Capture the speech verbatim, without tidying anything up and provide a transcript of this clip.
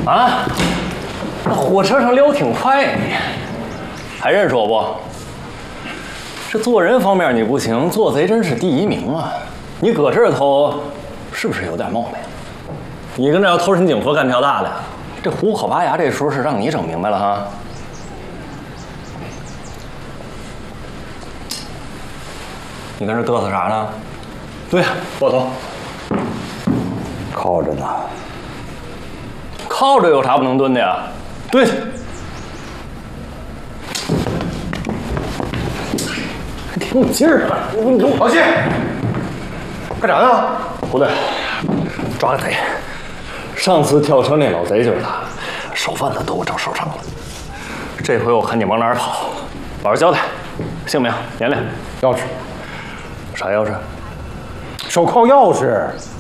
啊？那火车上聊挺快呀，你还认识我不？这做人方面你不行，做贼真是第一名啊！你搁这头，是不是有点冒昧？你跟这要偷人警服干票大的，这虎口拔牙这出是让你整明白了哈？你跟这嘚瑟啥呢？对呀，过头。 靠着呢。 靠着有啥不能蹲的呀？对去。还挺有劲儿啊！你给我老谢，干啥呢？ 不对，抓个贼。上次跳车那老贼就是他，手贩子都我找手上了。这回我看你往哪儿跑，老实交代，姓名、年龄、 钥匙， 啥钥匙？ 手铐钥匙。